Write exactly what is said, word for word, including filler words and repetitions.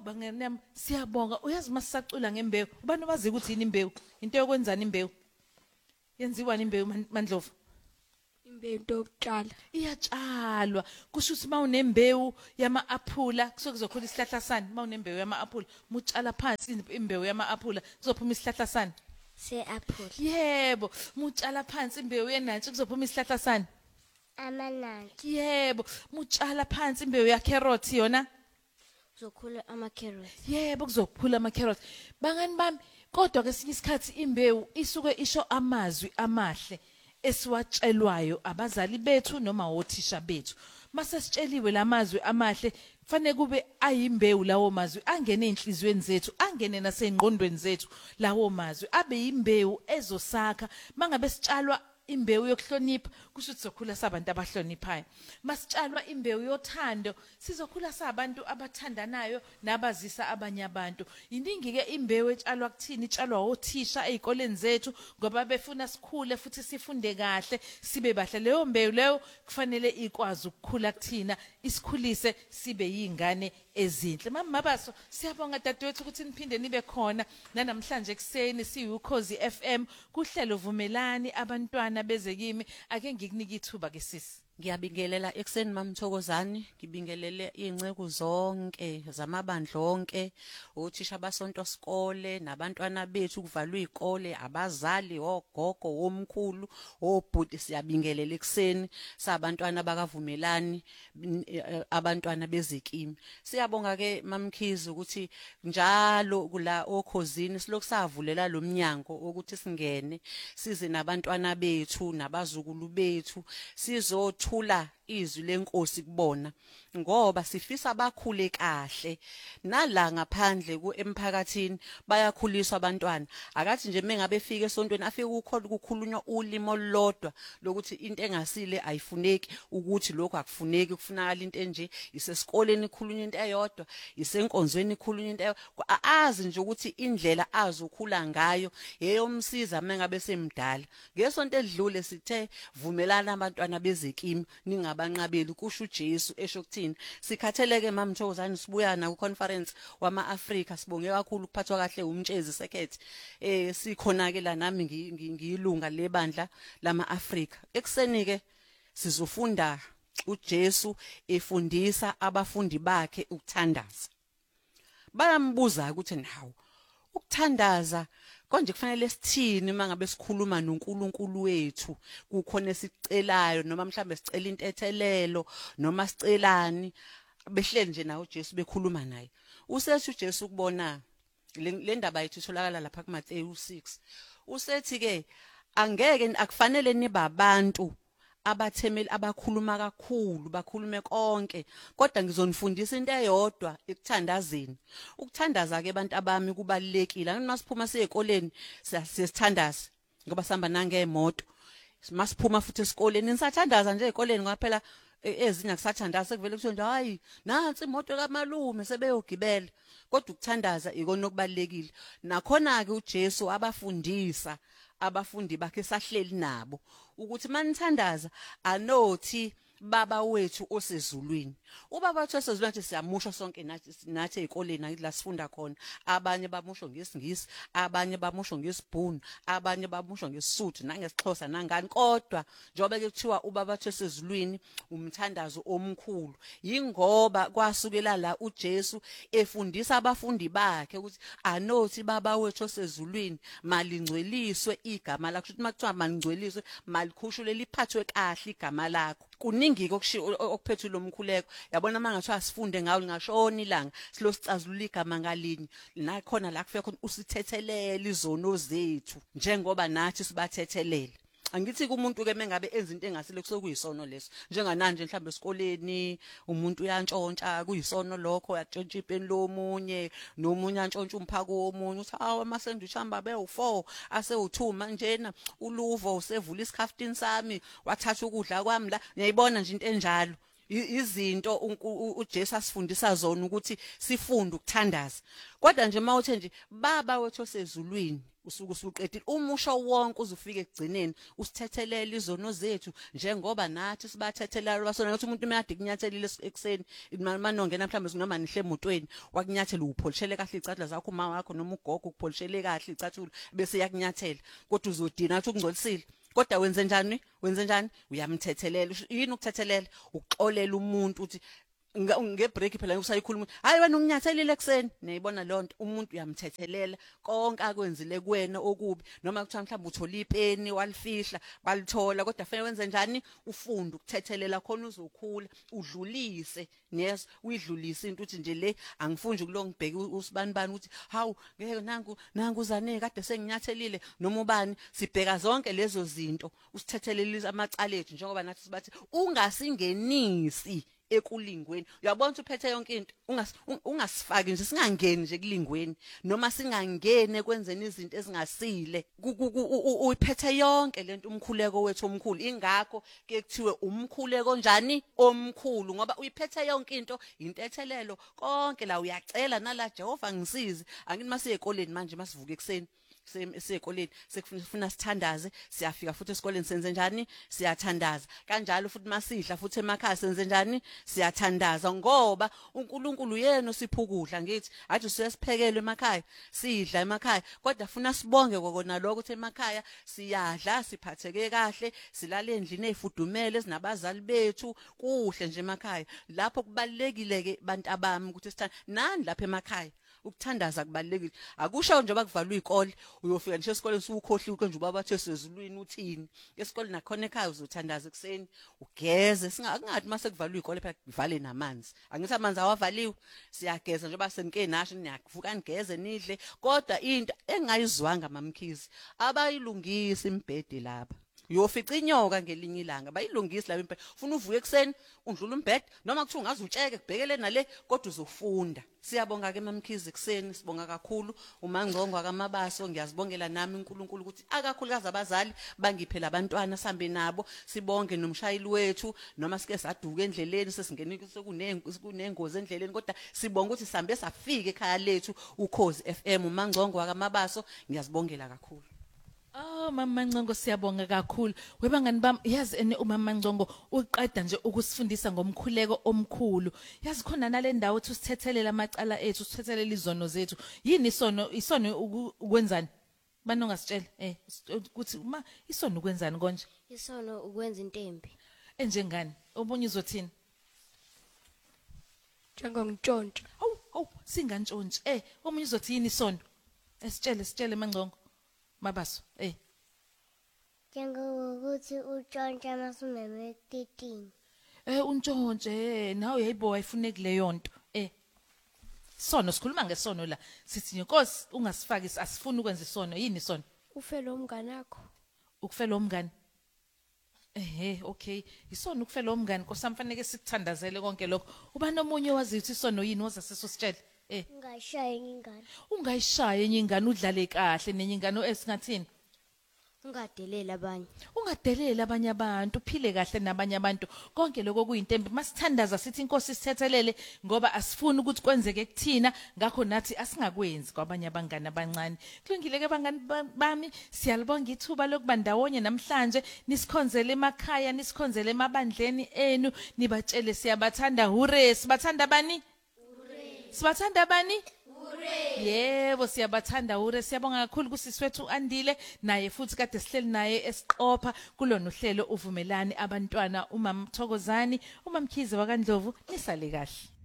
bangani yami siyabonga uyazi masisacula ngembewu ubani obazi ukuthi yini imbewu into yokwenzana imbewu yenziwa imbewu Mandlovu imbewu into yokutshala iyatshalwa kusho ukuthi mawunembewu yama-aphula kuzokhula isihlahla sani mawunembewu yama-aphula mutshala phansi imbewu yama-aphula kuzophuma isihlahla sani se-aphula yebo mutshala phansi imbewu yenantshi kuzophuma isihlahla sani amanantshi yebo mutshala phansi imbewu yakherothi yona kuzokhula ama-carrots yebo kuzokhula ama-carrots bangani bami kodwa kesinye isikhathi imbewu isuke isho amazwi amahle esiwatshelwayo abazali bethu noma othisha bethu mase sitsheliwe lamazwi amahle kufanele kube ayimbewu lawo mazwi angene enhlizweni zethu angene nasengqondweni zethu lawo mazwi abe yimbewu ezosakha mangabe sitshalwa imbewu yokuhlonipha kusho ukuthi sokhula sabantu abahloniphayo masitshalwa imbewu yothando sizokhula sabantu abathandanayo nabazisa abanye abantu iningi ke imbewu etshalwa kuthini itshalwa othisha ezikoleni zethu ngoba befuna sikhule futhi sifunde kahle sibe bahle leyo mbewu leyo kufanele ikwazi ukukhula kuthina isikhulise sibe yingane ezinhle mama Mabaso siyabonga dadewethu ukuthi niphinde nibe khona namhlanje ekseni siyiukhozi F M kuhlelo vumelani abantwana beze kimi ake ngikunika ithuba ke sisi Ngiyabingelela ekseni mamthokozani ngibingelele inceke zonke zamabandla onke othisha abasonto sikole nabantwana bethu kuvalwe izikole abazali ogogo omkhulu obhuti siyabingelela ekseni sabantwana bakavumelani abantwana bezikimi siyabonga ke mamkhizi ukuthi njalo kula okhozini silokhu savulela lo mnyango ukuthi singene size nabantwana bethu nabazukulu bethu sizo thula izwi lenkosi kubona ngoba sifisa bakhule kahle nala ngaphandle ku emphakathini bayakhuliswa abantwana akathi nje mengabe efike esontweni afike ukholwa ukukhulunywa ulimo olodwa lokuthi into engasile ayifuneki ukuthi lokho akufuneki kufunakala into enje isesikoleni ikhulunywa into eyodwa isenkonzweni ikhulunywa into azi nje ukuthi indlela azokhula ngayo yeyomsiza mengabe semdala ngesonto edlule sithe vumelana abantwana bezekimi ningabanqabeli kusho uJesu esho kuthini sikhatheleke mamthokozani sibuya na ku conference wama Africa sibonge kakhulu kuphathwa kahle umtshezi sekhethi eh sikhona ke la nami ngiyilunga lebandla lama Africa ekseni ke sizofunda uJesu efundisa abafundi bakhe ukuthandaza bayambuza ukuthi nawo ukuthandaza konje kufanele sithini mangabe sikhuluma noNkulunkulu wethu kukhona esicelayo noma mhlambe sicela into ethelelo noma sicelani behleli nje nawo uJesu bekhuluma naye usethi uJesu kubona le ndaba yethu itholakala lapha kuMateyu six usethi ke angeke akufanele nibe abantu abathemeli abakhuluma kakhulu bakhulume konke kodwa ngizonifundisa into eyodwa ekuthandazeni ukuthandaza ke abantu abami kubalekile masiphuma siyekoleni siyasithandaza ngoba sihamba nangeemoto masiphuma futhi esikoleni nisathandaza nje ezikoleni ngoba phela ezinye akusathandaza sekuvele kuthiwe nje hayi nansi imoto kaMalume sebeyogibela kodwa ukuthandaza ikona okubalekile nakhona ke uJesu abafundisa abafundi bakhe sahleli nabo ukuthi manithandaza anothi baba wethu osezulwini ubaba wethu osezulwini athi siyamusha sonke nathi nathi ezikoleni la sifunda khona abanye bamusho ngesingisi abanye bamusho ngesibhunu abanye bamusho ngesisuthu nangesixhosa nangani kodwa njobe ke kuthiwa ubaba wethu osezulwini umthandazo omkhulu yingoba kwasukela la uJesu efundisa abafundi bakhe ukuthi anothi baba wethu osezulwini malingcweliswe igama lakho ukuthi makuthiwa malingcweliswe malikhushule liphathwe kahle igama lakho kuningi okuphethe lo mkhuleko yabona mangathiwa sifunde ngawo ngashona ilanga silo sicazulula igama ngalinye nakhona la kufika khona usithethelele izono zethu njengoba nathi sibathethelele angithi kumuntu ke mengabe enza into engasile kusokuyisono leso njengananje mhlawumbe esikoleni umuntu uyantshontsha kuyisono lokho uyatshontsha ipeni lomunye nomunye antshontsha umphako womunye uthi awu amasandwich hamba be u four ase u two manjena uluvo usevula isikhaftin sami wathatha ukudla kwami la ngiyayibona nje into enjalo I- izinto unku- u- uJesu asifundisa zona ukuthi sifunde ukuthandaza. Kodwa nje mawuthe nje baba wethu osezulwini usuku usuqedile umusho wonke uzufika ekugcineni usithethelele izono zethu njengoba nathi sibathethela basona ukuthi umuntu mayade kunyathelile ekseni manongena mhlawumbe noma nihle emotweni wakunyathela upholishele kahle icathulo zakho uma wakho noma ugogo ukupholishele kahle icathulo bese yakunyathela kodwa uzodina uthi ungcolisile. Kodwa wenze njani wenze njani uyamthethelela yini ukuthethelela ukuxolela umuntu uthi ngebreak phela usayikhuluma hayi wena unginyathelile ekseni niyibona lonto umuntu uyamthethelela konke akwenzile kuwena okubi noma kuthiwa mhlawumbe uthola ipeni walifihla balithola kodwa fanele wenze njani ufunde ukuthethelela khona uzokhula udlulise yes uyidlulise into uthi nje le angifuni nje kulongibheka usibanibani ukuthi hawu ngeke nangu nangu uzane kade senginyathelile noma ubani sibheka zonke lezo zinto usithethelelisa amacala ethu njengoba nathi sibathi ungasingenisi ekulingweni. Uyabona uphethe yonke into ungasifaki nje singangeni nje kulingweni noma singangene kwenzeni izinto ezingasile uyiphethe yonke lento umkhuleko wethu omkhulu ingakho ke kuthiwe umkhuleko njani omkhulu ngoba uyiphethe yonke into intethelelo konke la uyacela nala Jehova ngisize angithi masiye ekoleni manje masivuka ekseni sekoleni sekufuna sithandaze siyafika futhi esikoleni senze njani siyathandaza kanjalo futhi masidla futhi emakhaya senze njani siyathandaza ngoba uNkulunkulu yena siphukudla ngithi athi siyasiphekelwe emakhaya sidla emakhaya kodwa funa sibonge kokona lokho ukuthi emakhaya siyadla siphatheke kahle silala endlini ezifudumele sinabazali bethu kuhle nje emakhaya lapho kubalekile ke bantu abami ukuthi sithanda nani lapha emakhaya ukuthandaza kubalekile akusho nje bakuvalwa izikole uyofika nje esikoleni usukhohliwe nje ubaba bathe sezulwini uthini esikoleni nakhona ekhaya uzothandaza ekseni ugeze singakungathi mase kuvalwa izikole phela kuvale namanzi angithi amanzi awavaliwe siyageza nje basenike nasho niyavuka nigeze nidle kodwa into engayizwanga mamkhizi abayilungisa imbhede lapha uyofica inyoka ngelinye ilanga bayilungisa labo impela ufuna uvuke ekseni undlula umbhede noma kuthiwa ungaze utsheke kubhekele nale kodwa uzofunda. Siyabonga ke mamkhizi ekseni sibonga kakhulu uMangcongwa kaMabaso ngiyazibongela nami uNkulunkulu ukuthi akakhulukazi abazali bangiphe labantwana sambe nabo sibonge nomshayeli wethu noma sike saduka endleleni sesingene kunengozi endleleni kodwa sibonga ukuthi sambe safika ekhaya lethu uKhozi F M uMangcongwa kaMabaso ngiyazibongela kakhulu. Oh mama Ncongo siyabonga kakhulu. Webangani bami yazi ene umama Ncongo uqeda nje ukusifundisa ngomkhuleko omkhulu. Yazi khona nale ndawo uthi usithethelela amacala ethu, usithethelela izono zethu. Yini isono isono ukwenzani? Banongasitshela eh ukuthi uma isono ukwenzani konje? Isono ukwenza into embi. Enjengani? Obunye uzothini? Njengongitshontsha. Hawu hawu singantshontshi. Eh omunye uzothi yini isono? Esitshele sitshele Mangcongo. Mabaso eh Njengokuthi utshontsha masumeme thirteen. eh untshontshe nawe yayibo ayifune kuleyo nto eh sono sikhuluma ngesono la sithi inkosi ungasifaki asifuni ukwenza isono yini isono Ufele umngane wakho. ukufela umngane ehe okay isono ukufela umngane kosamfaneke sikuthandazele konke lokho uba nomunye wazi ukuthi isono yini woza sesositshela eh Ungashaya ingane. ungayishaya enye ingane udlale kahle nenye ingane esingathini Ungadelela abanye. ungadelela abanye abantu uphile kahle nabanye abantu konke lokho kuyintembi masithandaza sithi inkosi sithethelele ngoba asifuni ukuthi kwenzeke kuthina ngakho nathi asingakwenzi kwabanye abangane abancane kulungile ke bangani bami siyalibonga ithuba lokuba ndawonye namhlanje nisikhonzele emakhaya nisikhonzele emabandleni enu nibatshele siyabathanda hure sibathanda bani Sibathanda bani? Hure. Yebo siyabathanda hure siyabonga kakhulu kusiswethu Andile naye futhi kade sihleli naye esiqopha kulona uhlelo uvumelani abantwana uMama Mthokozani uMamkhize wakandlovu nisale kahle.